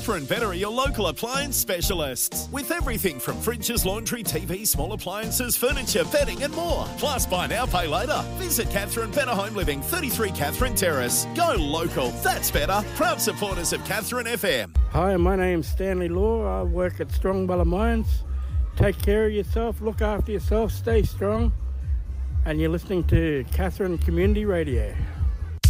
Catherine Better are your local appliance specialists. With everything from fridges, laundry, TV, small appliances, furniture, bedding and more. Plus, buy now, pay later. Visit Catherine Better Home Living, 33 Catherine Terrace. Go local. That's better. Proud supporters of Catherine FM. Hi, my name's Stanley Law. I work at Strongbella Mines. Take care of yourself, look after yourself, stay strong. And you're listening to Catherine Community Radio.